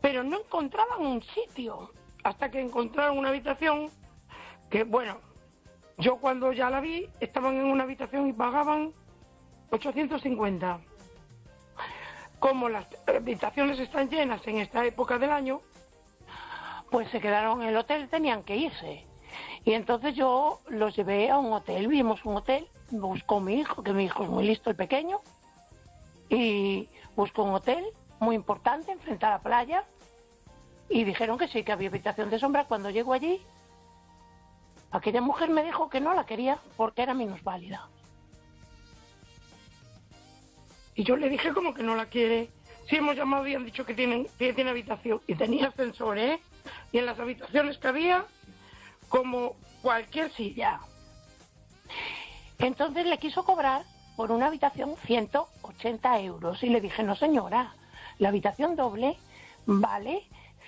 pero no encontraban un sitio, hasta que encontraron una habitación que, bueno, yo cuando ya la vi, estaban en una habitación y pagaban 850. Como las habitaciones están llenas en esta época del año, pues se quedaron en el hotel, tenían que irse. Y entonces yo los llevé a un hotel, vimos un hotel, buscó mi hijo, que mi hijo es muy listo, el pequeño, y buscó un hotel muy importante enfrente a la playa, y dijeron que sí, que había habitación de sombra. Cuando llego allí, aquella mujer me dijo que no la quería porque era minusválida. Y yo le dije, ¿cómo que no la quiere? Si hemos llamado y han dicho que tiene habitación. Y tenía ascensor, ¿eh? Y en las habitaciones que había, como cualquier silla. Entonces le quiso cobrar por una habitación 180 euros. Y le dije, no señora, la habitación doble vale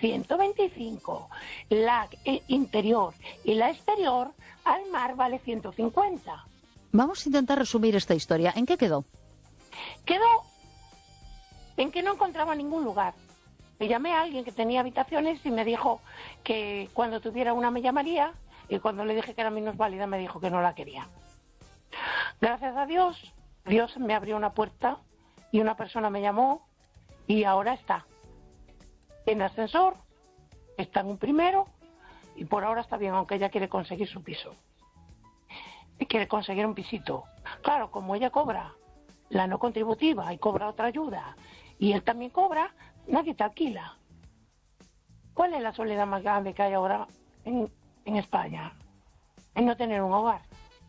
125. La interior y la exterior al mar vale 150. Vamos a intentar resumir esta historia. ¿En qué quedó? Quedó en que no encontraba ningún lugar. Le llamé a alguien que tenía habitaciones y me dijo que cuando tuviera una me llamaría, y cuando le dije que era minusválida me dijo que no la quería. Gracias a Dios, Dios me abrió una puerta y una persona me llamó y ahora está en ascensor, está en un primero y por ahora está bien, aunque ella quiere conseguir su piso. Quiere conseguir un pisito. Claro, como ella cobra la no contributiva y cobra otra ayuda y él también cobra, nadie te alquila. ¿Cuál es la soledad más grande que hay ahora en España? En no tener un hogar.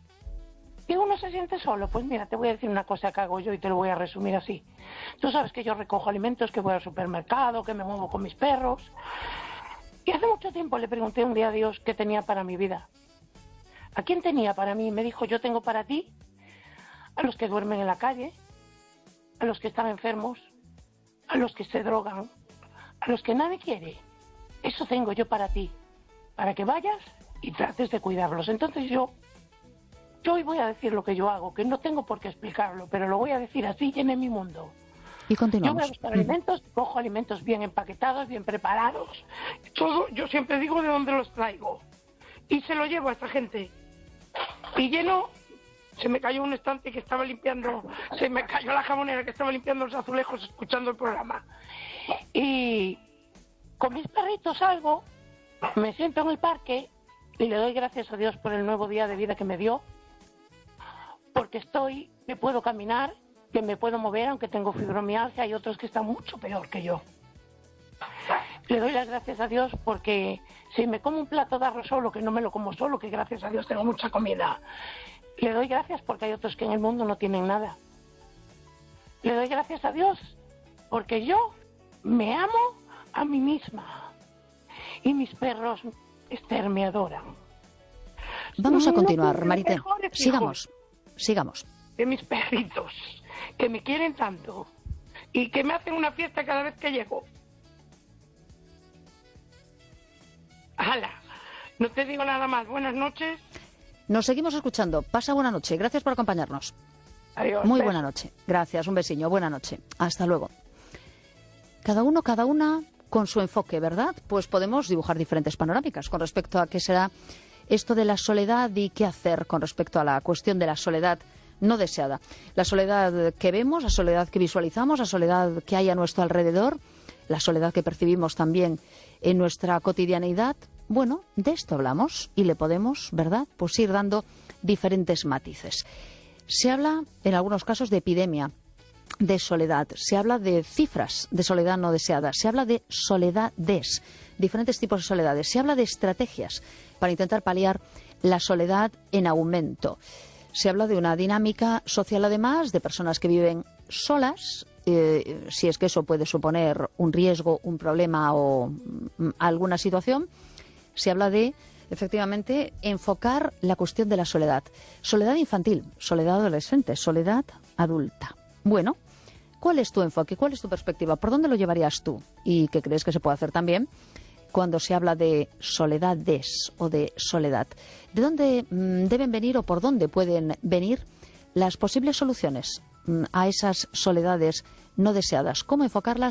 Y uno se siente solo. Pues mira, te voy a decir una cosa que hago yo y te lo voy a resumir así. Tú sabes que yo recojo alimentos, que voy al supermercado, que me muevo con mis perros. Y hace mucho tiempo le pregunté un día a Dios qué tenía para mi vida. ¿A quién tenía para mí? Me dijo, yo tengo para ti a los que duermen en la calle, a los que están enfermos, a los que se drogan, a los que nadie quiere. Eso tengo yo para ti, para que vayas y trates de cuidarlos. Entonces yo hoy voy a decir lo que yo hago, que no tengo por qué explicarlo, pero lo voy a decir así y en mi mundo. Y continuamos. Yo voy a buscar alimentos, cojo alimentos bien empaquetados, bien preparados. Todo, yo siempre digo de dónde los traigo. Y se lo llevo a esta gente. Y lleno, se me cayó un estante que estaba limpiando, se me cayó la jamonera que estaba limpiando los azulejos escuchando el programa. Y con mis perritos salgo, me siento en el parque y le doy gracias a Dios por el nuevo día de vida que me dio. Porque me puedo caminar, que me puedo mover, aunque tengo fibromialgia, hay otros que están mucho peor que yo. Le doy las gracias a Dios porque si me como un plato de arroz solo, que no me lo como solo, que gracias a Dios tengo mucha comida, le doy gracias porque hay otros que en el mundo no tienen nada. Le doy gracias a Dios porque yo me amo a mí misma y mis perros, Esther, me adoran. Vamos a continuar, Marité. Sigamos. De mis perritos, que me quieren tanto y que me hacen una fiesta cada vez que llego. ¡Hala! No te digo nada más. Buenas noches. Nos seguimos escuchando. Pasa buena noche. Gracias por acompañarnos. Adiós. Muy buena noche. Gracias. Un besiño. Buena noche. Hasta luego. Cada uno, cada una con su enfoque, ¿verdad? Pues podemos dibujar diferentes panorámicas con respecto a qué será esto de la soledad y qué hacer con respecto a la cuestión de la soledad no deseada. La soledad que vemos, la soledad que visualizamos, la soledad que hay a nuestro alrededor, la soledad que percibimos también en nuestra cotidianeidad. Bueno, de esto hablamos y le podemos, ¿verdad?, pues ir dando diferentes matices. Se habla, en algunos casos, de epidemia de soledad. Se habla de cifras de soledad no deseada. Se habla de soledades, diferentes tipos de soledades. Se habla de estrategias para intentar paliar la soledad en aumento. Se habla de una dinámica social, además, de personas que viven solas, si es que eso puede suponer un riesgo, un problema o alguna situación. Se habla de, efectivamente, enfocar la cuestión de la soledad. Soledad infantil, soledad adolescente, soledad adulta. Bueno, ¿cuál es tu enfoque? ¿Cuál es tu perspectiva? ¿Por dónde lo llevarías tú? ¿Y qué crees que se puede hacer también cuando se habla de soledades o de soledad? ¿De dónde deben venir o por dónde pueden venir las posibles soluciones a esas soledades no deseadas? ¿Cómo enfocarlas?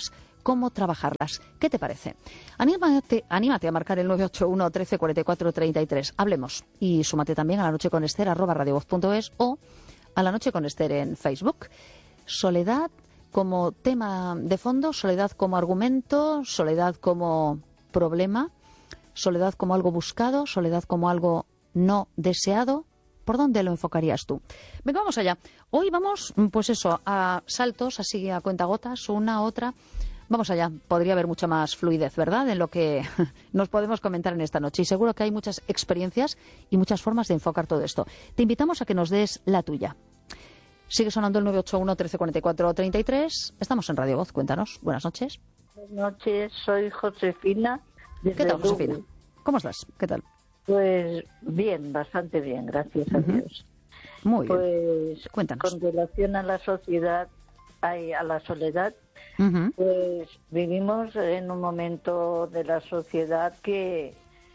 cómo trabajarlas. ¿Qué te parece? Anímate a marcar el 981 13 44 33. Hablemos. Y súmate también a la noche con Esther @radiovoz.es o a la noche con Esther en Facebook. Soledad como tema de fondo, soledad como argumento, soledad como problema, soledad como algo buscado, soledad como algo no deseado. ¿Por dónde lo enfocarías tú? Venga, vamos allá. Hoy vamos, pues eso, a saltos, así a cuentagotas, una, otra. Vamos allá. Podría haber mucha más fluidez, ¿verdad?, en lo que nos podemos comentar en esta noche. Y seguro que hay muchas experiencias y muchas formas de enfocar todo esto. Te invitamos a que nos des la tuya. Sigue sonando el 981 13 44 33. Estamos en Radio Voz. Cuéntanos. Buenas noches. Buenas noches. Soy Josefina. ¿Qué tal, Josefina? ¿Cómo estás? ¿Qué tal? Pues bien, bastante bien, gracias a Dios. Muy bien. Pues cuéntanos. Con relación a la sociedad, a la soledad, pues vivimos en un momento de la sociedad que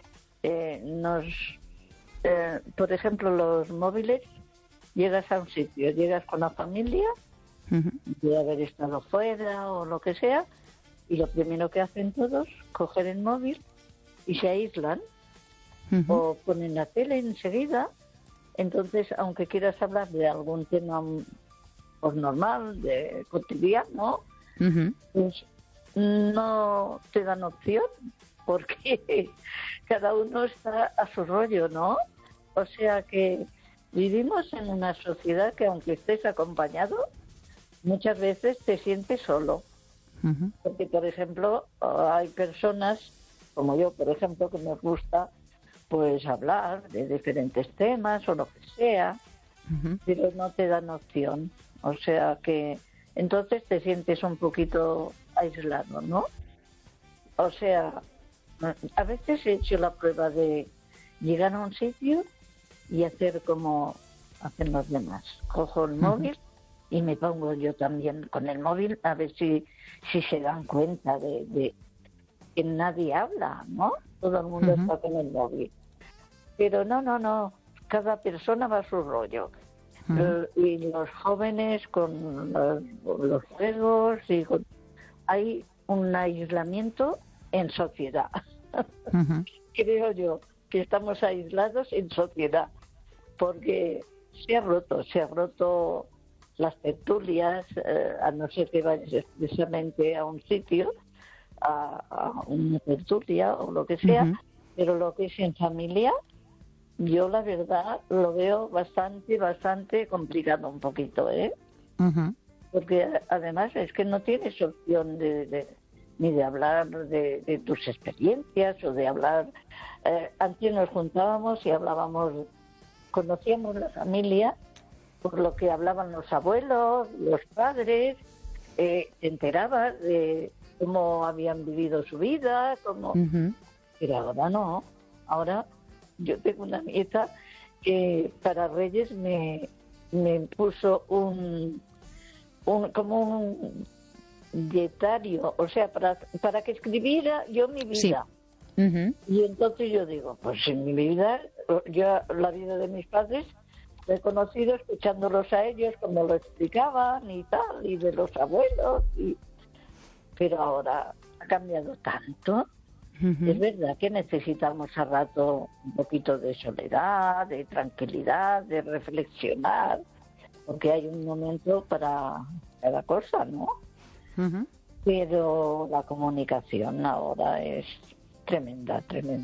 por ejemplo, los móviles, llegas a un sitio, llegas con la familia, de haber estado fuera o lo que sea, y lo primero que hacen todos, coger el móvil y se aíslan. O ponen la tele enseguida. Entonces, aunque quieras hablar de algún tema pues normal, de cotidiano, pues no te dan opción, porque cada uno está a su rollo, ¿no? O sea que vivimos en una sociedad que, aunque estés acompañado, muchas veces te sientes solo. Porque, por ejemplo, hay personas, como yo, por ejemplo, que me gusta pues hablar de diferentes temas o lo que sea, pero no te dan opción. O sea que entonces te sientes un poquito aislado, ¿no? O sea, a veces he hecho la prueba de llegar a un sitio y hacer como hacen los demás. Cojo el móvil y me pongo yo también con el móvil a ver si se dan cuenta de que nadie habla, ¿no? Todo el mundo está con el móvil. Pero no, cada persona va a su rollo. Y los jóvenes con los juegos, hay un aislamiento en sociedad. Creo yo que estamos aislados en sociedad, porque se ha roto las tertulias, a no ser que vayas expresamente a un sitio, a una tertulia o lo que sea, pero lo que es en familia, yo la verdad lo veo bastante complicado un poquito, porque además es que no tienes opción ni de hablar de tus experiencias o de hablar. Antes nos juntábamos y hablábamos, conocíamos la familia por lo que hablaban los abuelos, los padres, te enterabas de cómo habían vivido su vida, pero ahora no. Ahora yo tengo una nieta que para Reyes me puso un dietario, o sea, para que escribiera yo mi vida. Y entonces yo digo, pues en mi vida, yo la vida de mis padres la he conocido escuchándolos a ellos, como lo explicaban y tal, y de los abuelos, pero ahora ha cambiado tanto. Es verdad que necesitamos a rato un poquito de soledad, de tranquilidad, de reflexionar, porque hay un momento para cada cosa, ¿no? Pero la comunicación ahora es tremenda.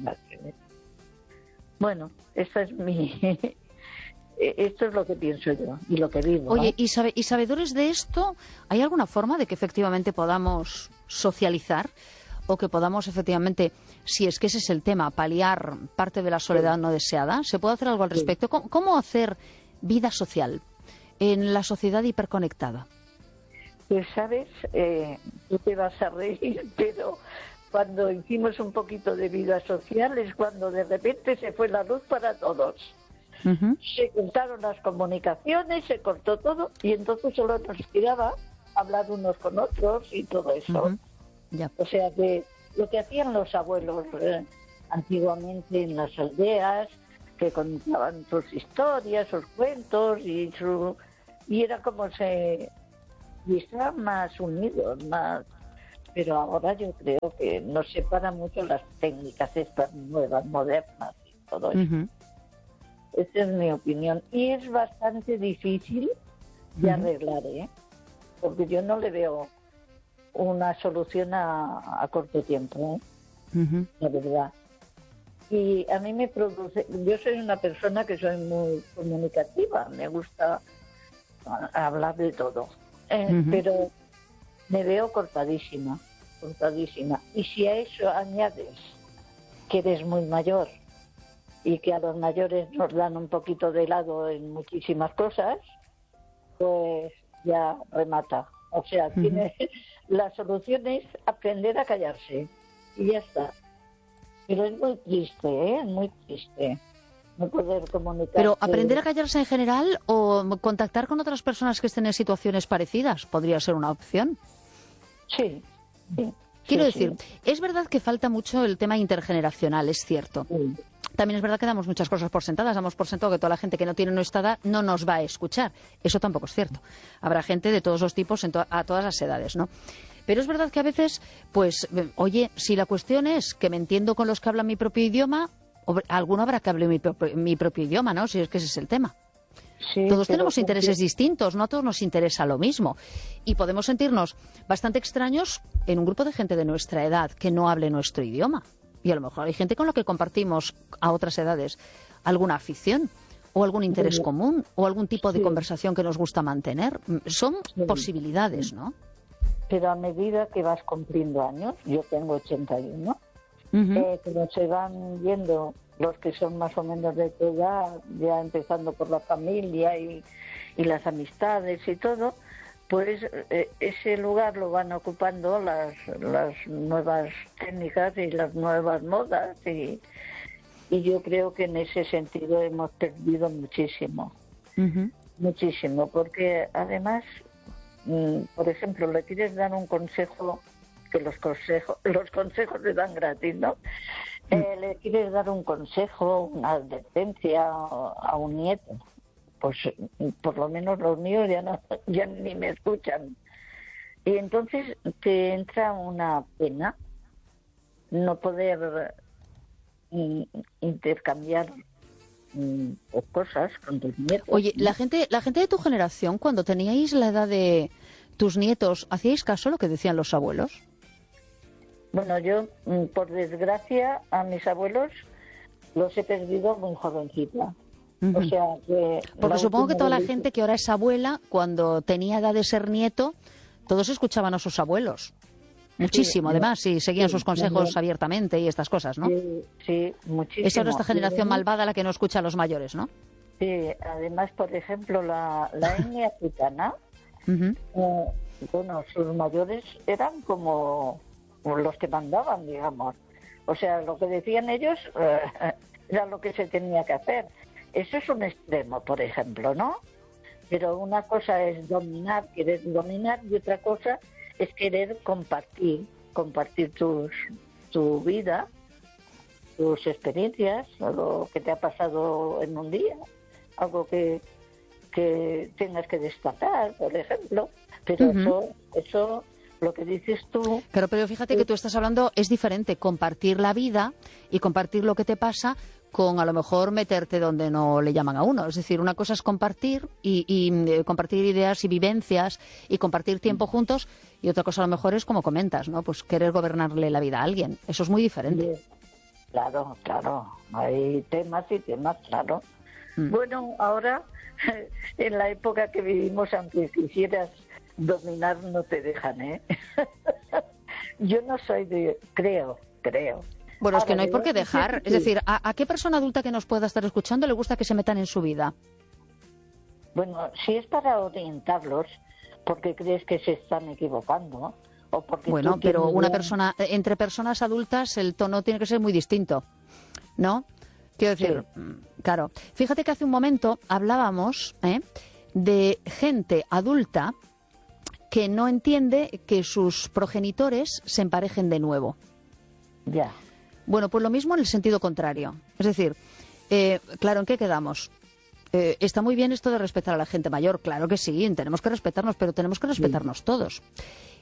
Bueno, esa es esto es lo que pienso yo y lo que vivo. Oye, ¿y sabedores de esto? ¿Hay alguna forma de que efectivamente podamos socializar o que podamos efectivamente, si es que ese es el tema, paliar parte de la soledad no deseada? ¿Se puede hacer algo al respecto? ¿Cómo hacer vida social en la sociedad hiperconectada? Pues sabes, tú te vas a reír, pero cuando hicimos un poquito de vida social es cuando de repente se fue la luz para todos. Se cortaron las comunicaciones, se cortó todo y entonces solo nos quedaba hablar unos con otros y todo eso. Ya. O sea que lo que hacían los abuelos antiguamente en las aldeas, que contaban sus historias, sus cuentos y era como y estaban más unidos, pero ahora yo creo que nos separa mucho las técnicas estas nuevas, modernas y todo eso. Esa es mi opinión. Y es bastante difícil de arreglar, porque yo no le veo una solución a corto tiempo, la verdad. Y a mí me produce, yo soy una persona que soy muy comunicativa, me gusta hablar de todo, pero me veo cortadísima. Y si a eso añades que eres muy mayor y que a los mayores nos dan un poquito de lado en muchísimas cosas, pues ya remata. O sea, la solución es aprender a callarse y ya está. Pero es muy triste, muy triste no poder comunicar. Pero aprender a callarse en general o contactar con otras personas que estén en situaciones parecidas podría ser una opción. Sí. Quiero decir, es verdad que falta mucho el tema intergeneracional, es cierto. Sí. También es verdad que damos muchas cosas por sentadas. Damos por sentado que toda la gente que no tiene nuestra edad no nos va a escuchar. Eso tampoco es cierto. Habrá gente de todos los tipos a todas las edades, ¿no? Pero es verdad que a veces, pues, oye, si la cuestión es que me entiendo con los que hablan mi propio idioma, alguno habrá que hable mi propio idioma, ¿no? Si es que ese es el tema. Sí, todos tenemos intereses distintos, no a todos nos interesa lo mismo. Y podemos sentirnos bastante extraños en un grupo de gente de nuestra edad que no hable nuestro idioma. Y a lo mejor hay gente con la que compartimos a otras edades alguna afición o algún interés común o algún tipo de conversación que nos gusta mantener. Son posibilidades, ¿no? Pero a medida que vas cumpliendo años, yo tengo 81, que se van yendo los que son más o menos de tu edad, ya empezando por la familia y las amistades y todo, pues ese lugar lo van ocupando las nuevas técnicas y las nuevas modas y yo creo que en ese sentido hemos perdido muchísimo, muchísimo, porque además, por ejemplo, le quieres dar un consejo, que los consejos se dan gratis, ¿no? Le quieres dar un consejo, una advertencia a un nieto, pues por lo menos los míos ya ni me escuchan. Y entonces te entra una pena no poder intercambiar cosas con tus nietos. Oye, la gente de tu generación, cuando teníais la edad de tus nietos, ¿hacíais caso a lo que decían los abuelos? Bueno, yo, por desgracia, a mis abuelos los he perdido muy jovencita. O sea, que porque supongo que toda la gente que ahora es abuela, cuando tenía edad de ser nieto, todos escuchaban a sus abuelos. Muchísimo, además, y seguían sus consejos abiertamente y estas cosas, ¿no? Sí, muchísimo. Esa es nuestra generación malvada, la que no escucha a los mayores, ¿no? Sí, además, por ejemplo, la etnia africana, bueno, sus mayores eran como los que mandaban, digamos. O sea, lo que decían ellos era lo que se tenía que hacer. Eso es un extremo, por ejemplo, ¿no? Pero una cosa es querer dominar, y otra cosa es querer compartir tu vida, tus experiencias, lo que te ha pasado en un día, algo que tengas que destacar, por ejemplo. Pero eso lo que dices tú... Claro, pero fíjate que tú estás hablando, es diferente compartir la vida y compartir lo que te pasa con a lo mejor meterte donde no le llaman a uno. Es decir, una cosa es compartir y compartir ideas y vivencias y compartir tiempo juntos, y otra cosa a lo mejor es, como comentas, ¿no? Pues querer gobernarle la vida a alguien. Eso es muy diferente. Claro. Hay temas y temas, claro. Bueno, ahora, en la época que vivimos, aunque quisieras dominar, no te dejan, ¿eh? Yo no soy creo. Bueno, es que no hay por qué dejar. Es decir, ¿a qué persona adulta que nos pueda estar escuchando le gusta que se metan en su vida? Bueno, si es para orientarlos, porque crees que se están equivocando, o porque... Bueno, pero entre personas adultas el tono tiene que ser muy distinto, ¿no? Quiero decir, claro. Fíjate que hace un momento hablábamos de gente adulta que no entiende que sus progenitores se emparejen de nuevo. Ya. Bueno, pues lo mismo en el sentido contrario. Es decir, claro, ¿en qué quedamos? Está muy bien esto de respetar a la gente mayor, claro que sí, tenemos que respetarnos, pero tenemos que respetarnos todos.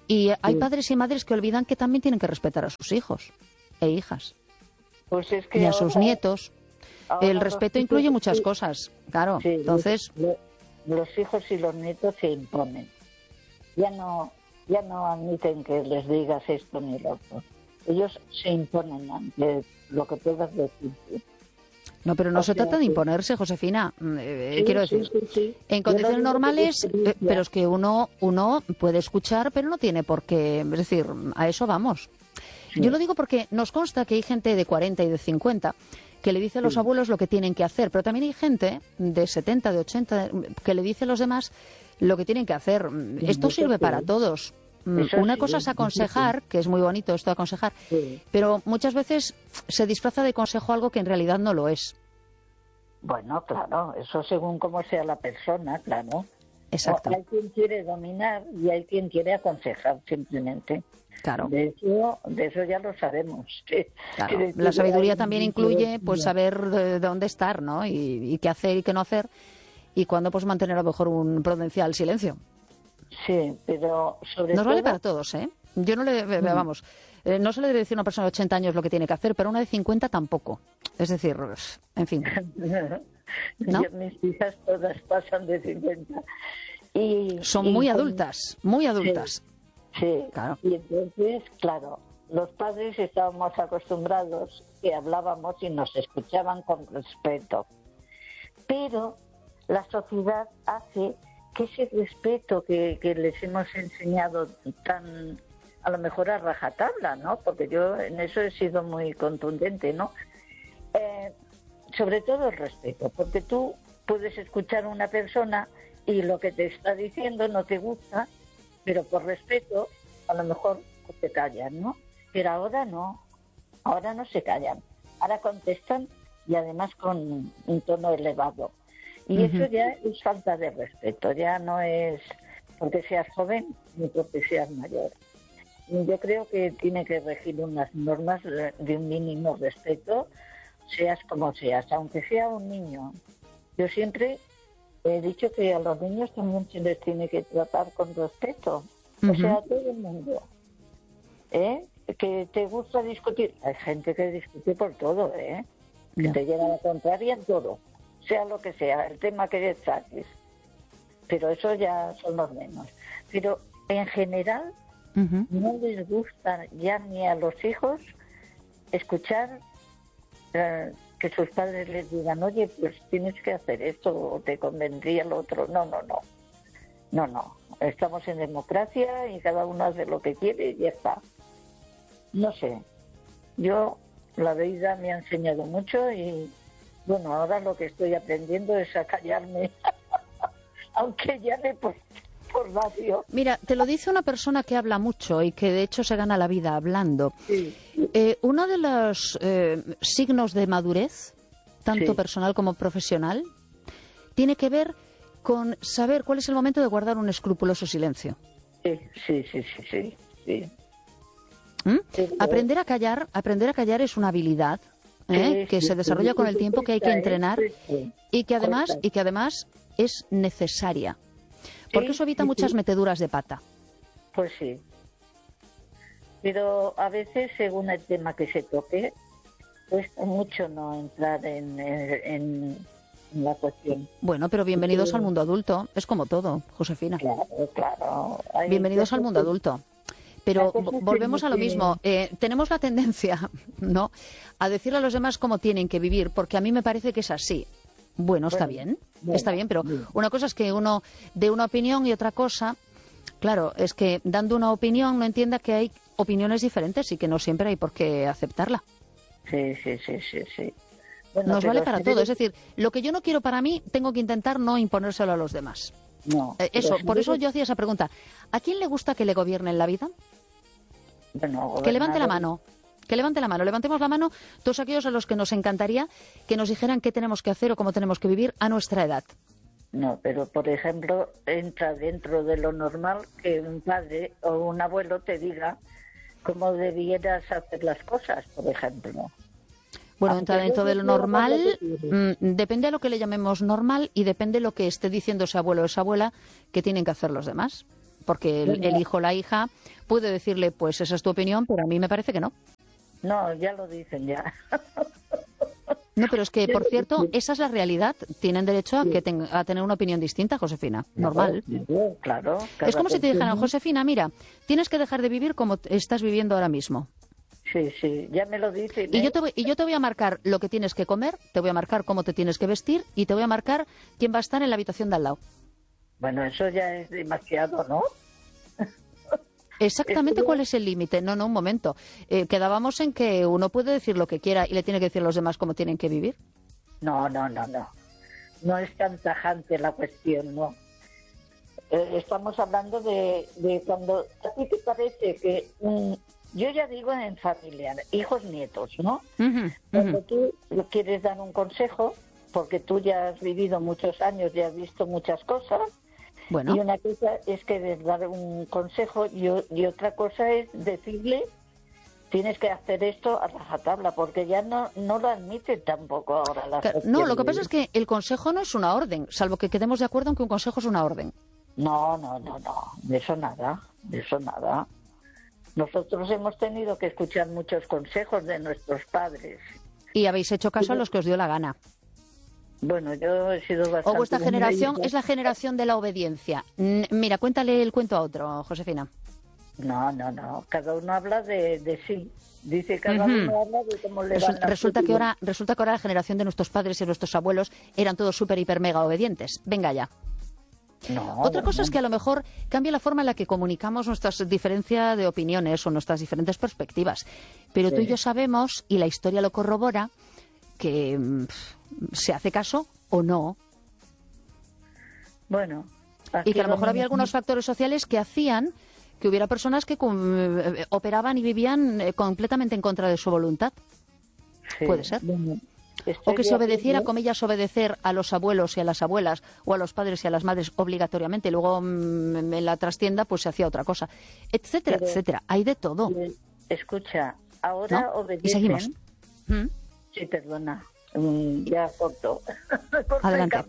Y hay padres y madres que olvidan que también tienen que respetar a sus hijos e hijas. Pues es que y a ahora, sus nietos. ahora El respeto incluye muchas cosas, claro. Sí, Entonces, los hijos y los nietos se imponen. Ya no admiten que les digas esto ni lo otro. Ellos se imponen ante lo que puedas decir. no, pero no se trata de imponerse, Josefina. Quiero decir, en condiciones normales, pero es que uno puede escuchar, pero no tiene por qué. Es decir, a eso vamos. Sí. Yo lo digo porque nos consta que hay gente de 40 y de 50 que le dice a los abuelos lo que tienen que hacer, pero también hay gente de 70, de 80 que le dice a los demás lo que tienen que hacer. Esto sirve para todos. Una cosa es aconsejar, que es muy bonito esto de aconsejar, pero muchas veces se disfraza de consejo algo que en realidad no lo es. Bueno, claro, eso según cómo sea la persona, claro. Exacto. Hay quien quiere dominar y hay quien quiere aconsejar, simplemente. Claro. De eso ya lo sabemos. Claro. La sabiduría también incluye pues saber de dónde estar, ¿no? Y qué hacer y qué no hacer, y cuándo pues mantener a lo mejor un prudencial silencio. Sí, pero sobre todo... Nos vale para todos, ¿eh? Yo no le... Vamos, no se le debe decir a una persona de 80 años lo que tiene que hacer, pero a una de 50 tampoco. Es decir, en fin. ¿No? Mis hijas todas pasan de 50. Son muy adultas, muy adultas. Sí, claro. Y entonces, claro, los padres estábamos acostumbrados que hablábamos y nos escuchaban con respeto. Pero la sociedad hace que ese respeto que les hemos enseñado tan, a lo mejor a rajatabla, ¿no? Porque yo en eso he sido muy contundente, ¿no? Sobre todo el respeto, porque tú puedes escuchar a una persona y lo que te está diciendo no te gusta, pero por respeto a lo mejor te callan, ¿no? Pero ahora no se callan, ahora contestan y además con un tono elevado. Y eso ya es falta de respeto, ya no es porque seas joven ni porque seas mayor. Y yo creo que tiene que regir unas normas de un mínimo respeto, seas como seas, aunque sea un niño. Yo siempre he dicho que a los niños también se les tiene que tratar con respeto, o sea, a todo el mundo. Que te gusta discutir, hay gente que discute por todo, que te lleva a la contraria en todo, sea lo que sea, el tema que saques. Pero eso ya son los menos. Pero en general no les gusta ya ni a los hijos escuchar que sus padres les digan, oye, pues tienes que hacer esto o te convendría lo otro. No. Estamos en democracia y cada uno hace lo que quiere y ya está. No sé. Yo, la vida me ha enseñado mucho y bueno, ahora lo que estoy aprendiendo es a callarme, aunque llame por radio. Mira, te lo dice una persona que habla mucho y que de hecho se gana la vida hablando. Sí. Uno de los signos de madurez, tanto personal como profesional, tiene que ver con saber cuál es el momento de guardar un escrupuloso silencio. Sí. Aprender a callar es una habilidad. Que se desarrolla con el tiempo, que hay que entrenar y que además es necesaria, porque eso evita muchas meteduras de pata. Pues sí, pero a veces según el tema que se toque cuesta mucho no entrar en la cuestión. Bueno, pero bienvenidos al mundo adulto, es como todo, Josefina. Claro. Bienvenidos al mundo adulto. Pero volvemos a lo mismo. Tenemos la tendencia, ¿no?, a decirle a los demás cómo tienen que vivir, porque a mí me parece que es así. Bueno, está bien, pero una cosa es que uno dé una opinión y otra cosa, claro, es que dando una opinión no entienda que hay opiniones diferentes y que no siempre hay por qué aceptarla. Sí. Bueno, nos vale para todo. Es decir, lo que yo no quiero para mí, tengo que intentar no imponérselo a los demás. No. Por eso yo hacía esa pregunta. ¿A quién le gusta que le gobiernen la vida? Bueno, que levante la mano. Levantemos la mano todos aquellos a los que nos encantaría que nos dijeran qué tenemos que hacer o cómo tenemos que vivir a nuestra edad. No, pero por ejemplo, entra dentro de lo normal que un padre o un abuelo te diga cómo debieras hacer las cosas, por ejemplo. Bueno, entra dentro de lo normal, depende de lo que le llamemos normal y depende de lo que esté diciendo ese abuelo o esa abuela que tienen que hacer los demás. porque el hijo o la hija puede decirle, pues esa es tu opinión, pero a mí me parece que no. No, ya lo dicen ya. No, pero es que, por cierto, esa es la realidad. Tienen derecho a tener una opinión distinta, Josefina. Normal. Claro. Es como si te dijeran, Josefina, mira, tienes que dejar de vivir como estás viviendo ahora mismo. Sí, ya me lo dicen. Y yo te voy a marcar lo que tienes que comer, te voy a marcar cómo te tienes que vestir y te voy a marcar quién va a estar en la habitación de al lado. Bueno, eso ya es demasiado, ¿no? Exactamente cuál es el límite. No, un momento. Quedábamos en que uno puede decir lo que quiera y le tiene que decir a los demás cómo tienen que vivir. No. No es tan tajante la cuestión, no. Estamos hablando de cuando a ti te parece que... yo ya digo en familia, hijos, nietos, ¿no? Cuando tú quieres dar un consejo, porque tú ya has vivido muchos años y has visto muchas cosas, bueno. Y una cosa es que dar un consejo y otra cosa es decirle, tienes que hacer esto a rajatabla, porque ya no lo admiten tampoco ahora. No, lo que pasa es que el consejo no es una orden, salvo que quedemos de acuerdo en que un consejo es una orden. No, de eso nada. Nosotros hemos tenido que escuchar muchos consejos de nuestros padres. Y habéis hecho caso a los que os dio la gana. Bueno, yo he sido bastante... O vuestra generación es la generación de la obediencia. Mira, cuéntale el cuento a otro, Josefina. No. Cada uno habla de sí. Dice cada uno habla de cómo le van las resulta que ahora la generación de nuestros padres y nuestros abuelos eran todos súper, hiper, mega obedientes. Venga ya. Otra cosa es que a lo mejor cambia la forma en la que comunicamos nuestra diferencia de opiniones o nuestras diferentes perspectivas. Pero tú y yo sabemos, y la historia lo corrobora, que se hace caso o no. Bueno. Y que a lo mejor había algunos factores sociales que hacían que hubiera personas que operaban y vivían completamente en contra de su voluntad. Sí, puede ser. Bueno, o que se obedeciera, comillas, obedecer a los abuelos y a las abuelas o a los padres y a las madres obligatoriamente. Y luego en la trastienda pues se hacía otra cosa, etcétera, etcétera. Hay de todo. Escucha, ahora obedecen... Y seguimos. Sí, perdona. Ya corto. Adelante.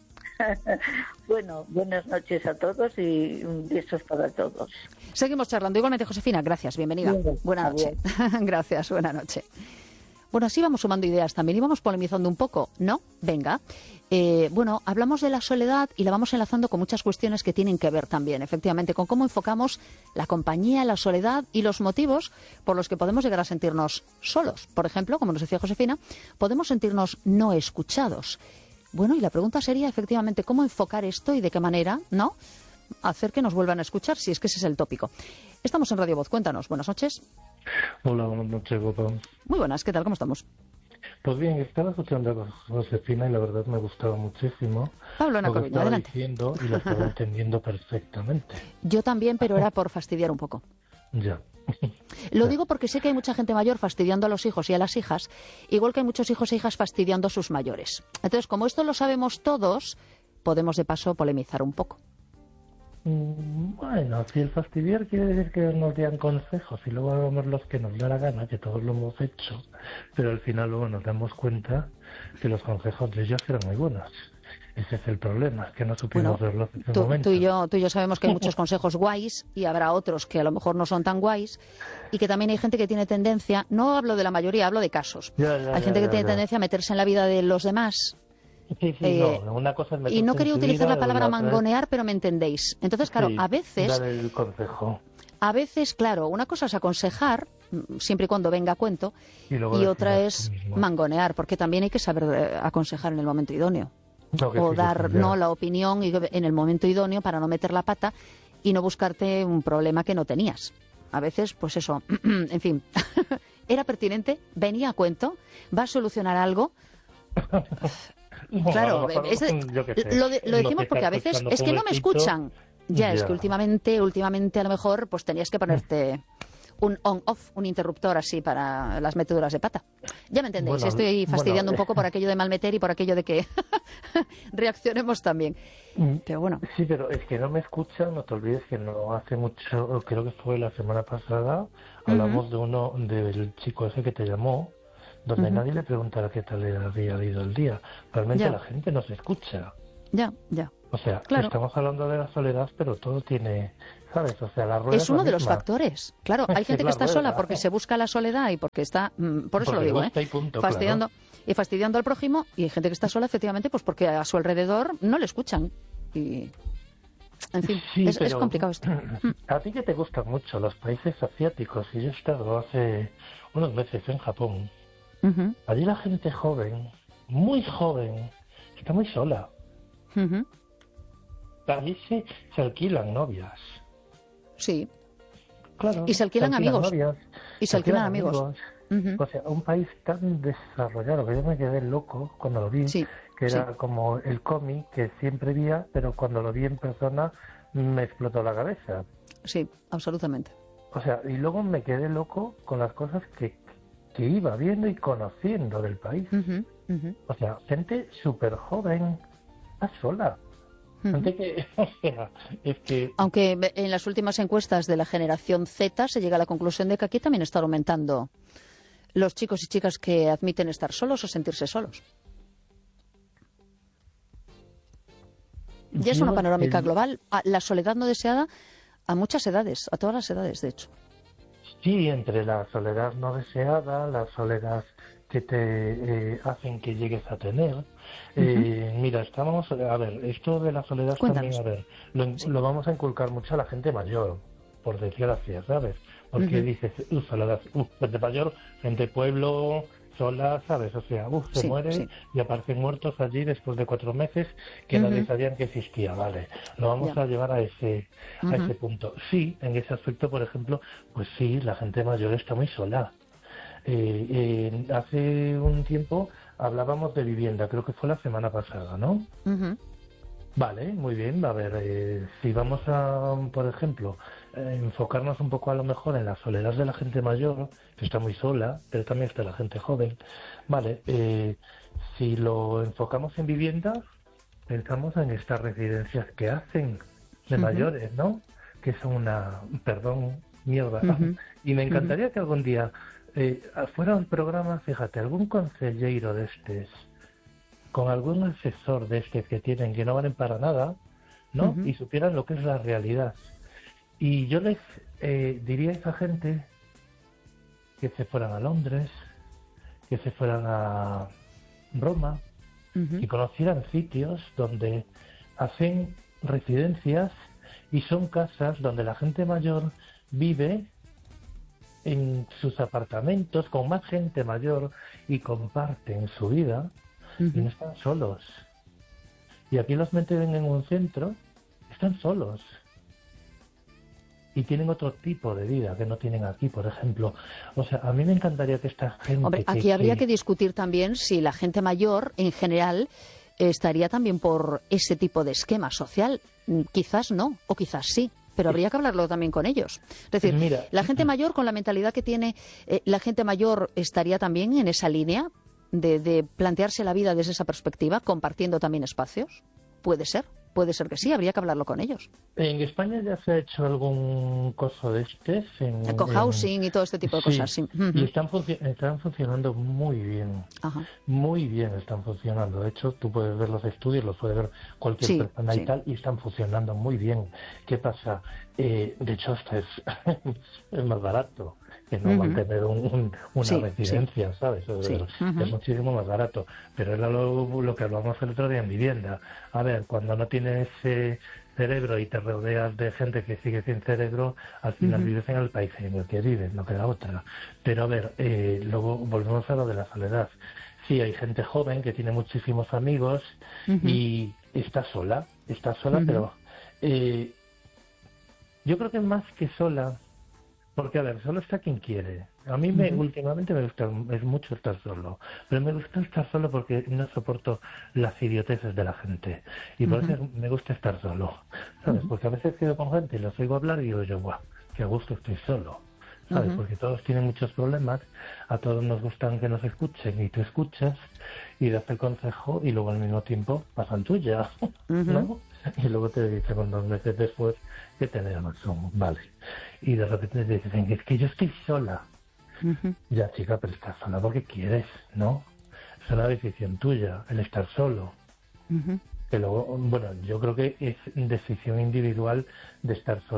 Bueno, buenas noches a todos y besos para todos. Seguimos charlando. Igualmente, Josefina, gracias, bienvenida. Buenas noches. Gracias, buena noche. Bueno, así vamos sumando ideas también y vamos polemizando un poco, ¿no? Venga. Bueno, hablamos de la soledad y la vamos enlazando con muchas cuestiones que tienen que ver también, efectivamente, con cómo enfocamos la compañía, la soledad y los motivos por los que podemos llegar a sentirnos solos. Por ejemplo, como nos decía Josefina, podemos sentirnos no escuchados. Bueno, y la pregunta sería, efectivamente, ¿cómo enfocar esto y de qué manera, no, hacer que nos vuelvan a escuchar, si es que ese es el tópico? Estamos en Radio Voz, cuéntanos. Buenas noches. Hola, buenas noches, Bopa. Muy buenas, ¿qué tal? ¿Cómo estamos? Pues bien, estaba escuchando a Josefina y la verdad me gustaba muchísimo. Pablo, una lo que estaba adelante. diciendo y lo estaba entendiendo perfectamente. Yo también, pero era por fastidiar un poco. Ya. Lo digo porque sé que hay mucha gente mayor fastidiando a los hijos y a las hijas, igual que hay muchos hijos e hijas fastidiando a sus mayores. Entonces, como esto lo sabemos todos, podemos de paso polemizar un poco. Bueno, si el fastidiar quiere decir que nos den consejos y luego hagamos los que nos da la gana, que todos lo hemos hecho, pero al final luego nos damos cuenta que los consejos de ellos eran muy buenos. Ese es el problema, que no supimos verlos en ese momento. Tú y yo sabemos que hay muchos consejos guays y habrá otros que a lo mejor no son tan guays y que también hay gente que tiene tendencia, no hablo de la mayoría, hablo de casos. Hay gente que tiene tendencia a meterse en la vida de los demás. Sí, no, una cosa es y no quería utilizar la palabra mangonear, pero me entendéis. Entonces, claro, a veces... Dar el consejo. A veces, claro, una cosa es aconsejar, siempre y cuando venga a cuento, y otra es mangonear, porque también hay que saber aconsejar en el momento idóneo. O dar la opinión en el momento idóneo para no meter la pata y no buscarte un problema que no tenías. A veces, pues eso, en fin, era pertinente, venía a cuento, va a solucionar algo... Claro, lo decimos porque a veces es que no me escuchan. Ya, es que últimamente a lo mejor pues tenías que ponerte un on-off, un interruptor así para las meteduras de pata. Ya me entendéis, estoy fastidiando un poco por aquello de malmeter y por aquello de que reaccionemos también. Pero bueno. Sí, pero es que no me escuchan, no te olvides que no hace mucho, creo que fue la semana pasada, hablamos del chico ese que te llamó, donde nadie le preguntara qué tal le había ido el día. Realmente la gente no se escucha. Ya. O sea, estamos hablando de la soledad, pero todo tiene ¿sabes? O sea, la rueda es uno de los factores. Claro, hay gente que está sola porque se busca la soledad y porque está, por eso lo digo, fastidiando y fastidiando al prójimo, y hay gente que está sola efectivamente pues porque a su alrededor no le escuchan. Y en fin, sí, es complicado esto. A ti que te gustan mucho los países asiáticos, y yo he estado hace unos meses en Japón, allí la gente joven, muy joven, está muy sola. Allí se alquilan novias. Sí. Claro. Y se alquilan amigos. Novias, y se alquilan amigos. O sea, un país tan desarrollado que yo me quedé loco cuando lo vi, que era como el cómic que siempre veía, pero cuando lo vi en persona me explotó la cabeza. Sí, absolutamente. O sea, y luego me quedé loco con las cosas que iba viendo y conociendo del país. O sea, gente súper joven, está sola. Gente que, o sea, es que... Aunque en las últimas encuestas de la generación Z se llega a la conclusión de que aquí también está aumentando los chicos y chicas que admiten estar solos o sentirse solos. Y es una panorámica global. La soledad no deseada a muchas edades, a todas las edades, de hecho. Sí, entre la soledad no deseada, la soledad que te hacen que llegues a tener. Mira, estábamos, a ver, esto de la soledad Cuéntanos. también, a ver, lo vamos a inculcar mucho a la gente mayor, por decir así, ¿sabes? Porque dices, soledad, gente mayor, gente pueblo, sola, ¿sabes? O sea, se muere y aparecen muertos allí después de 4 meses que nadie sabían que existía, ¿vale? Lo vamos a llevar a ese punto. Sí, en ese aspecto, por ejemplo, pues sí, la gente mayor está muy sola. Hace un tiempo hablábamos de vivienda, creo que fue la semana pasada, ¿no? Vale, muy bien. A ver, si vamos a, por ejemplo, enfocarnos un poco a lo mejor en la soledad de la gente mayor, que está muy sola, pero también está la gente joven. Vale, si lo enfocamos en vivienda, pensamos en estas residencias que hacen de mayores, ¿no? Que son una, perdón, mierda. Y me encantaría que algún día fuera un programa, fíjate, algún consejero de estos, con algún asesor de estos que tienen, que no valen para nada, ¿no? Y supieran lo que es la realidad. Y yo les diría a esa gente que se fueran a Londres, que se fueran a Roma, y conocieran sitios donde hacen residencias y son casas donde la gente mayor vive en sus apartamentos con más gente mayor y comparten su vida y no están solos. Y aquí los meten en un centro, están solos y tienen otro tipo de vida que no tienen aquí, por ejemplo. O sea, a mí me encantaría que esta gente... Hombre, aquí habría que discutir también si la gente mayor, en general, estaría también por ese tipo de esquema social. Quizás no, o quizás sí. Pero habría que hablarlo también con ellos. Es decir, mira, la gente mayor, con la mentalidad que tiene, la gente mayor estaría también en esa línea de plantearse la vida desde esa perspectiva, compartiendo también espacios. Puede ser que sí, habría que hablarlo con ellos. En España ya se ha hecho algún coso de estos. Cohousing y todo este tipo de cosas, sí. Y están funcionando muy bien. Muy bien están funcionando. De hecho, tú puedes ver los estudios, los puede ver cualquier persona y tal, y están funcionando muy bien. ¿Qué pasa? De hecho, esto es más barato que no mantener una residencia, ¿sabes? Es muchísimo más barato. Pero era lo que hablamos el otro día en vivienda. A ver, cuando no tienes cerebro y te rodeas de gente que sigue sin cerebro, al final vives en el país en el que vives, no queda otra. Pero a ver, luego volvemos a lo de la soledad. Sí, hay gente joven que tiene muchísimos amigos y está sola, pero yo creo que más que sola, porque a ver, solo está quien quiere. A mí últimamente me gusta mucho estar solo, pero me gusta estar solo porque no soporto las idioteces de la gente y por eso me gusta estar solo, ¿sabes? Porque a veces quedo con gente y los oigo hablar y digo yo, ¡guau! ¡Qué a gusto estoy solo! ¿Sabes? Porque todos tienen muchos problemas, a todos nos gustan que nos escuchen y tú escuchas y das el consejo y luego al mismo tiempo pasan tuya, ¿no? Y luego te dicen 2 meses después que tenés razón, vale. Y de repente te dicen, es que yo estoy sola. Ya, chica, pero estás sola porque quieres, ¿no? Es una decisión tuya, el estar solo. Que luego, bueno, yo creo que es decisión individual de estar solo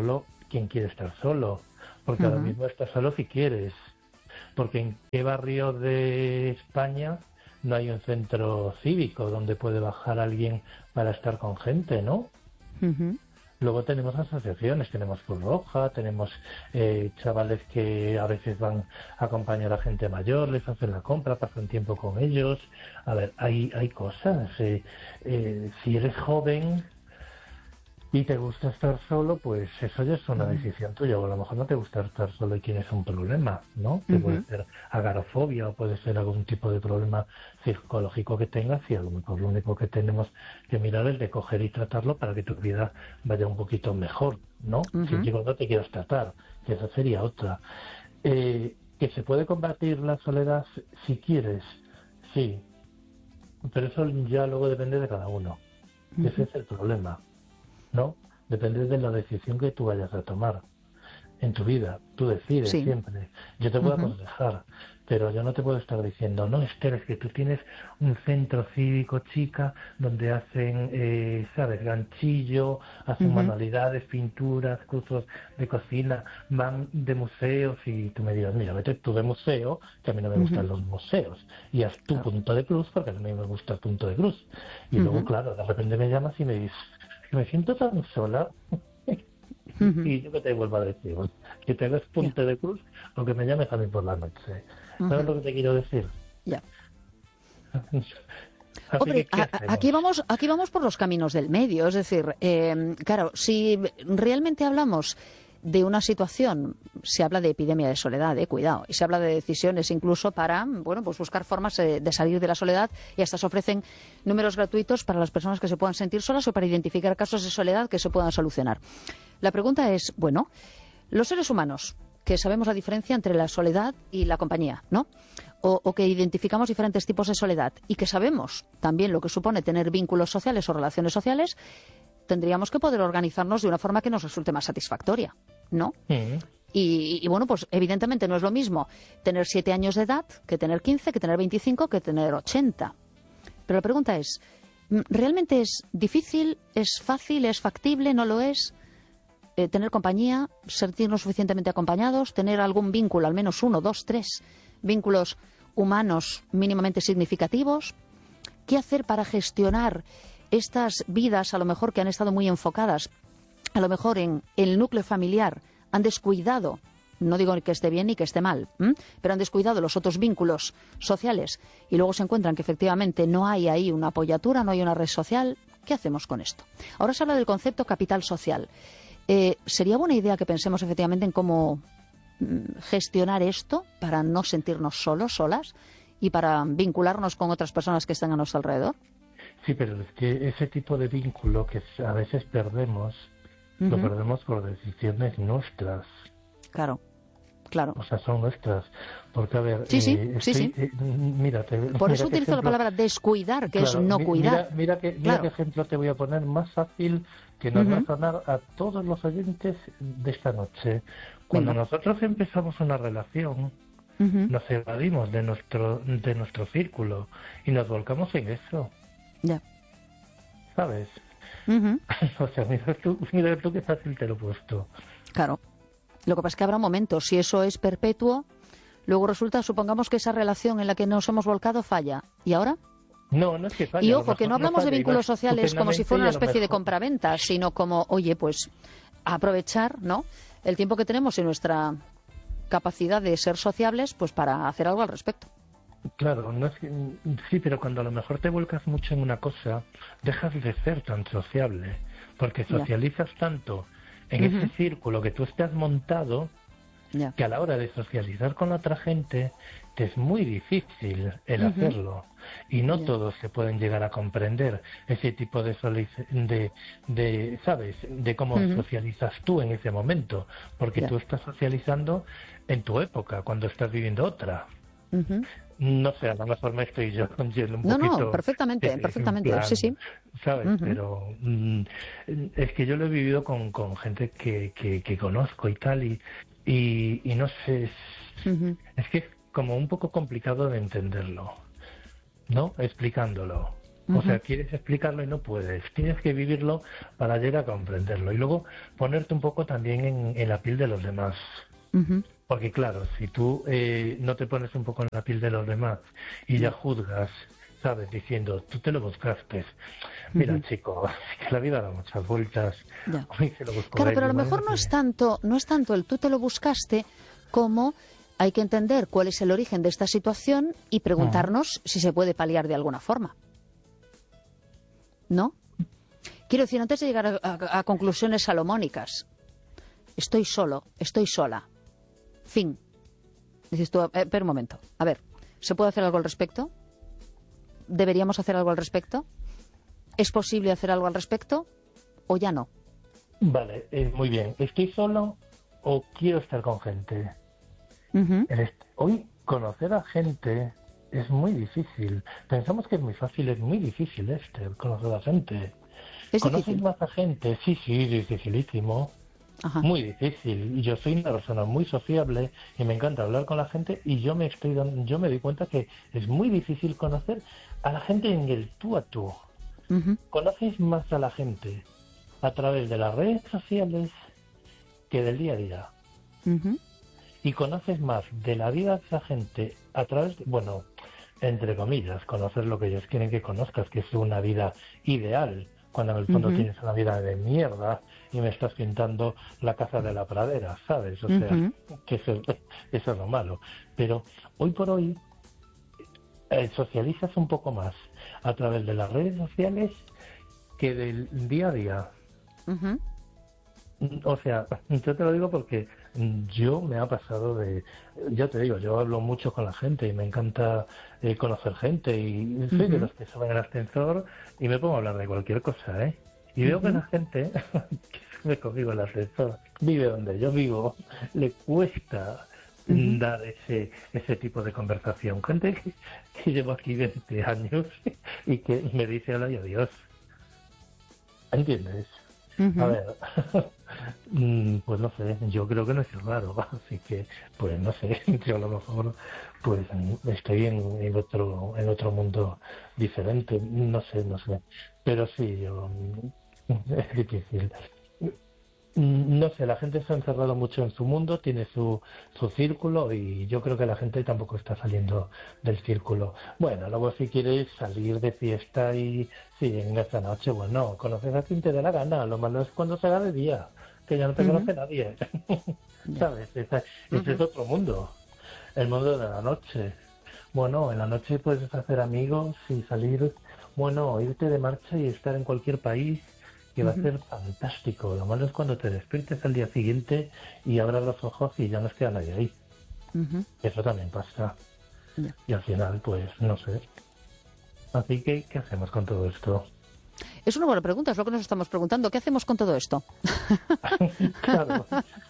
quién quiere estar solo, porque ahora mismo estás solo si quieres, porque en qué barrio de España no hay un centro cívico donde puede bajar alguien para estar con gente, ¿no? Luego tenemos asociaciones, tenemos Cruz Roja, tenemos chavales que a veces van a acompañar a gente mayor, les hacen la compra, pasan tiempo con ellos. A ver, hay cosas. Si eres joven y te gusta estar solo, pues eso ya es una decisión tuya. O a lo mejor no te gusta estar solo y tienes un problema, ¿no? Que puede ser agorafobia o puede ser algún tipo de problema psicológico que tengas, y a lo mejor lo único que tenemos que mirar es de coger y tratarlo para que tu vida vaya un poquito mejor, ¿no? Siempre y cuando te quieras tratar, que esa sería otra. Que se puede combatir la soledad si quieres, sí, pero eso ya luego depende de cada uno. Ese es el problema, ¿no? Depende de la decisión que tú vayas a tomar en tu vida. Tú decides siempre. Yo te puedo aconsejar, pero yo no te puedo estar diciendo, no, Esther, es que tú tienes un centro cívico, chica, donde hacen, ¿sabes?, ganchillo, hacen manualidades, pinturas, cursos de cocina, van de museos, y tú me digas, mira, vete tú de museo, que a mí no me gustan los museos, y haz tu punto de cruz, porque a mí me gusta el punto de cruz. Y luego, claro, de repente me llamas y me dices, me siento tan sola. Y yo que te vuelvo a decir, que te hagas punto de cruz o que me llames a mí por la noche. ¿Sabes lo que te quiero decir? Ya. Hombre, aquí vamos por los caminos del medio. Es decir, claro, si realmente hablamos de una situación, se habla de epidemia de soledad, cuidado, y se habla de decisiones incluso para, bueno, pues buscar formas de salir de la soledad, y hasta se ofrecen números gratuitos para las personas que se puedan sentir solas o para identificar casos de soledad que se puedan solucionar. La pregunta es, bueno, los seres humanos, que sabemos la diferencia entre la soledad y la compañía, ¿no? O que identificamos diferentes tipos de soledad y que sabemos también lo que supone tener vínculos sociales o relaciones sociales, tendríamos que poder organizarnos de una forma que nos resulte más satisfactoria, ¿no? Y bueno, pues evidentemente no es lo mismo tener 7 años de edad que tener 15, que tener 25, que tener 80. Pero la pregunta es, ¿realmente es difícil, es fácil, es factible, no lo es? Tener compañía, sentirnos suficientemente acompañados, tener algún vínculo, al menos 1, 2, 3 vínculos humanos mínimamente significativos. ¿Qué hacer para gestionar estas vidas, a lo mejor que han estado muy enfocadas, a lo mejor en el núcleo familiar, han descuidado, no digo que esté bien ni que esté mal, pero han descuidado los otros vínculos sociales y luego se encuentran que efectivamente no hay ahí una apoyatura, no hay una red social? ¿Qué hacemos con esto? Ahora se habla del concepto capital social. ¿Sería buena idea que pensemos efectivamente en cómo gestionar esto para no sentirnos solos, solas, y para vincularnos con otras personas que están a nuestro alrededor? Sí, pero es que ese tipo de vínculo que a veces perdemos, lo perdemos por decisiones nuestras. Claro. O sea, son nuestras. Porque, a ver... Sí. Mira, por eso utilizo la palabra descuidar, que es no cuidar. Mira qué ejemplo te voy a poner más fácil que nos va a sonar a todos los oyentes de esta noche. Cuando nosotros empezamos una relación, nos evadimos de nuestro círculo y nos volcamos en eso. Ya. ¿Sabes? O sea, mira tú qué fácil te lo he puesto. Claro. Lo que pasa es que habrá momentos, si eso es perpetuo, luego resulta, supongamos que esa relación en la que nos hemos volcado falla. ¿Y ahora? No es que falla. Y ojo, que no hablamos de vínculos sociales como si fuera una especie de compraventa, sino como, oye, pues aprovechar, ¿no?, el tiempo que tenemos y nuestra capacidad de ser sociables, pues para hacer algo al respecto. Claro, no es que, sí, pero cuando a lo mejor te vuelcas mucho en una cosa, dejas de ser tan sociable, porque socializas tanto en ese círculo que tú estás montado, que a la hora de socializar con la otra gente te es muy difícil el hacerlo, y no todos se pueden llegar a comprender ese tipo de ¿sabes?, de cómo socializas tú en ese momento, porque tú estás socializando en tu época, cuando estás viviendo otra. No sé, a lo mejor me estoy yo yendo un poquito... No, perfectamente, plan, sí. ¿Sabes? Pero es que yo lo he vivido con gente que conozco y tal, y no sé, es que es como un poco complicado de entenderlo, ¿no? Explicándolo. O sea, quieres explicarlo y no puedes. Tienes que vivirlo para llegar a comprenderlo. Y luego ponerte un poco también en la piel de los demás. Porque claro, si tú no te pones un poco en la piel de los demás y ya juzgas, ¿sabes? Diciendo, tú te lo buscaste. Mira, chico, que la vida da muchas vueltas. Claro, pero a lo mejor no es tanto el tú te lo buscaste como hay que entender cuál es el origen de esta situación y preguntarnos si se puede paliar de alguna forma. ¿No? Quiero decir, antes de llegar a conclusiones salomónicas, estoy solo, estoy sola. Fin. Dices tú, espera un momento. A ver, ¿se puede hacer algo al respecto? ¿Deberíamos hacer algo al respecto? ¿Es posible hacer algo al respecto o ya no? Vale, muy bien. ¿Estoy solo o quiero estar con gente? Hoy conocer a gente es muy difícil. Pensamos que es muy fácil, es muy difícil conocer a gente. ¿Conoces más a gente? Sí, es dificilísimo. Muy difícil. Yo soy una persona muy sociable y me encanta hablar con la gente y yo me doy cuenta que es muy difícil conocer a la gente en el tú a tú. Conoces más a la gente a través de las redes sociales que del día a día. Y conoces más de la vida de esa gente a través de, bueno, entre comillas, conocer lo que ellos quieren que conozcas, que es una vida ideal, cuando en el fondo tienes una vida de mierda y me estás pintando la casa de la pradera, ¿sabes? O sea, que eso es lo malo. Pero hoy por hoy socializas un poco más a través de las redes sociales que del día a día. O sea, yo te lo digo porque yo me ha pasado ya te digo, yo hablo mucho con la gente y me encanta conocer gente y soy de los que suben el ascensor y me pongo a hablar de cualquier cosa, ¿eh? Y veo que la gente que sube conmigo el ascensor vive donde yo vivo, le cuesta dar ese tipo de conversación. Gente que llevo aquí 20 años y que me dice hola y adiós. ¿Entiendes? A ver, pues no sé, yo creo que no es raro, así que, pues no sé, yo a lo mejor pues estoy en otro mundo diferente, no sé, pero sí, es difícil. No sé, la gente se ha encerrado mucho en su mundo, tiene su círculo y yo creo que la gente tampoco está saliendo del círculo. Bueno, luego si quieres salir de fiesta y sí, en esta noche, bueno, conoces a quien te dé la gana, lo malo es cuando se haga de día, que ya no te conoce nadie, ¿sabes? Ese es otro mundo, el mundo de la noche. Bueno, en la noche puedes hacer amigos y salir, bueno, irte de marcha y estar en cualquier país, que va a ser fantástico. Lo malo es cuando te despiertes al día siguiente y abras los ojos y ya no queda nadie ahí. Eso también pasa. Y al final, pues, no sé. Así que, ¿qué hacemos con todo esto? Es una buena pregunta, es lo que nos estamos preguntando. ¿Qué hacemos con todo esto? Claro.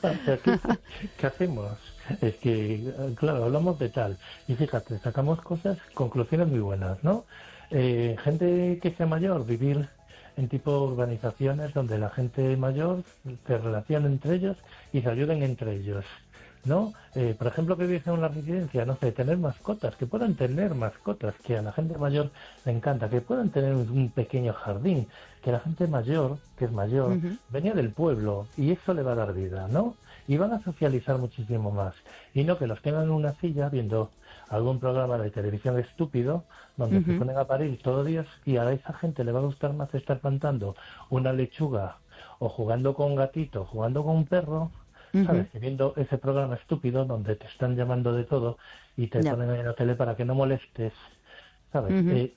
¿Qué hacemos? Es que, claro, hablamos de tal. Y fíjate, sacamos conclusiones muy buenas, ¿no? Gente que sea mayor, vivir en tipo urbanizaciones donde la gente mayor se relaciona entre ellos y se ayuden entre ellos, ¿no? Por ejemplo, que vives en una residencia, no sé, tener mascotas, que puedan tener mascotas, que a la gente mayor le encanta, que puedan tener un pequeño jardín, que la gente mayor, que es mayor, venía del pueblo y eso le va a dar vida, ¿no? Y van a socializar muchísimo más, y no que los tengan en una silla viendo algún programa de televisión estúpido donde se ponen a parir todo días y a esa gente le va a gustar más estar plantando una lechuga o jugando con un gatito, jugando con un perro, ¿sabes? Y viendo ese programa estúpido donde te están llamando de todo y te ponen en la tele para que no molestes, ¿sabes?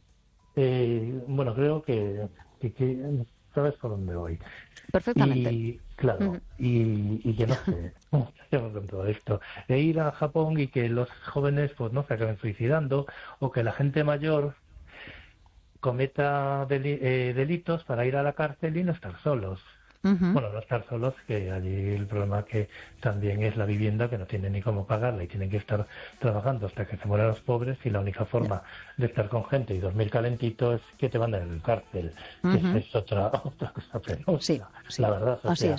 Bueno, creo que sabes por dónde voy. Perfectamente. Y claro, y que no sé, con todo esto, de ir a Japón y que los jóvenes pues no se acaben suicidando o que la gente mayor cometa delitos para ir a la cárcel y no estar solos. Bueno, no estar solos, que allí el problema que también es la vivienda, que no tienen ni cómo pagarla y tienen que estar trabajando hasta que se mueran los pobres, y la única forma de estar con gente y dormir calentito es que te mandan a la cárcel. Es otra cosa penosa, sí, la verdad. Así es.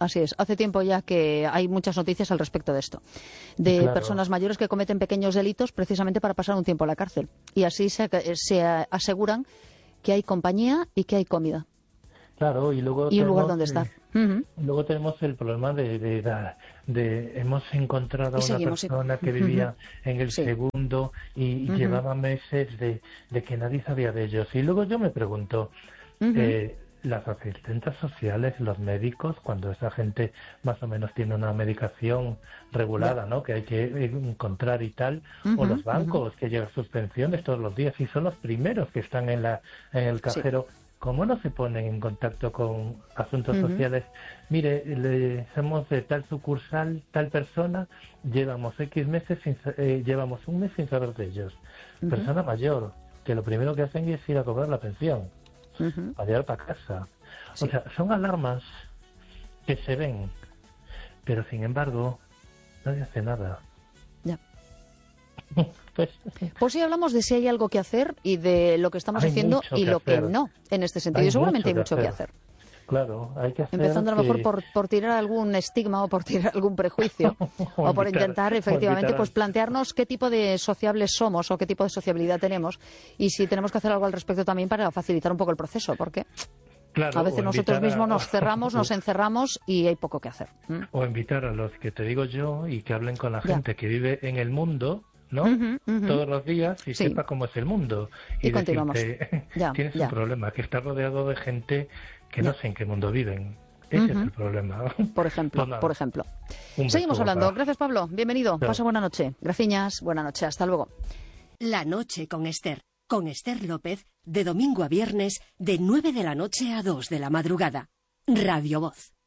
así es. Hace tiempo ya que hay muchas noticias al respecto de esto. De personas mayores que cometen pequeños delitos precisamente para pasar un tiempo en la cárcel. Y así se aseguran que hay compañía y que hay comida. Claro, y luego un lugar donde estar. Luego tenemos el problema de hemos encontrado a una persona que vivía en el segundo y llevaba meses de que nadie sabía de ellos. Y luego yo me pregunto, las asistentes sociales, los médicos, cuando esa gente más o menos tiene una medicación regulada, ¿no?, que hay que encontrar y tal, o los bancos que llevan sus pensiones todos los días y son los primeros que están en el cajero. ¿Cómo no se ponen en contacto con asuntos sociales? Mire, somos de tal sucursal, tal persona, llevamos X meses, llevamos un mes sin saber de ellos. Persona mayor, que lo primero que hacen es ir a cobrar la pensión, a llevar para casa. O sea, son alarmas que se ven, pero sin embargo, nadie hace nada. Ya. Pues sí, hablamos de si hay algo que hacer y de lo que estamos haciendo y lo que no, en este sentido. Y seguramente hay mucho que hacer. Claro, hay que hacer. Empezando a lo mejor por tirar algún estigma o por tirar algún prejuicio o por intentar efectivamente pues plantearnos qué tipo de sociables somos o qué tipo de sociabilidad tenemos y si tenemos que hacer algo al respecto también para facilitar un poco el proceso, porque a veces nosotros mismos nos cerramos, nos encerramos y hay poco que hacer. O invitar a los que te digo yo y que hablen con la gente que vive en el mundo, ¿no? Todos los días y sepa cómo es el mundo. Y continuamos. Tienes un problema, que está rodeado de gente que no sé en qué mundo viven. Ese es el problema. Por ejemplo. Seguimos hablando. Gracias, Pablo. Bienvenido. Pasa buena noche. Graciñas. Buena noche. Hasta luego. La noche con Esther López, de domingo a viernes, de 9 de la noche a 2 de la madrugada. Radio Voz.